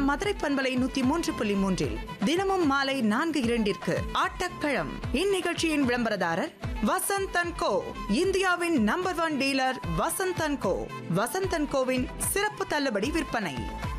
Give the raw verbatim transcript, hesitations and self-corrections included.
நம் மதுரை பண்பலை நூத்தி மூன்று புள்ளி மூன்றில் தினமும் மாலை நான்கு இரண்டிற்கு ஆட்டக்களம். இந்நிகழ்ச்சியின் விளம்பரதாரர் வசந்த் அண்ட் கோ, இந்தியாவின் number one dealer Vasanth and go. Vasanth and CoWIN சிறப்பு தள்ளுபடி விற்பனை.